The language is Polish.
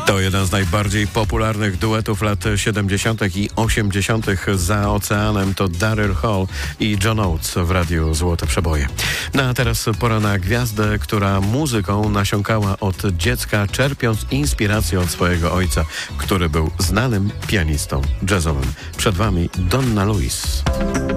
To jeden z najbardziej popularnych duetów lat 70. i 80. za oceanem. To Daryl Hall i John Oates w Radiu Złote Przeboje. No a teraz pora na gwiazdę, która muzyką nasiąkała od dziecka, czerpiąc inspirację od swojego ojca, który był znanym pianistą jazzowym. Przed wami Donna Lewis.